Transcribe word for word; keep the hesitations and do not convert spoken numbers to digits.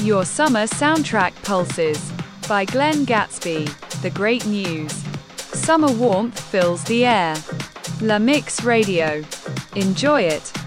Your Summer Soundtrack Pulses by Glenn Gatsby. The great news. Summer warmth fills the air. La Mix Radio. Enjoy it.